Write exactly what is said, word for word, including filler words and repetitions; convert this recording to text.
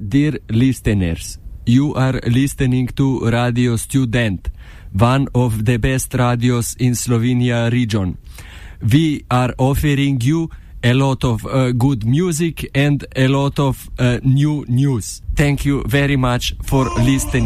dear listeners, you are listening to Radio Student, one of the best radios in Slovenia region. We are offering you a lot of uh, good music and a lot of uh, new news. Thank you very much for listening.